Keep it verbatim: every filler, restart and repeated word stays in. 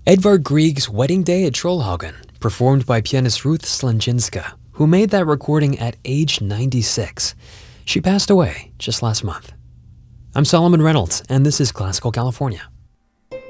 Edvard Grieg's Wedding Day at Trollhaugen, performed by pianist Ruth Slanjinska, who made that recording at age ninety-six. She passed away just last month. I'm Solomon Reynolds, and this is Classical California.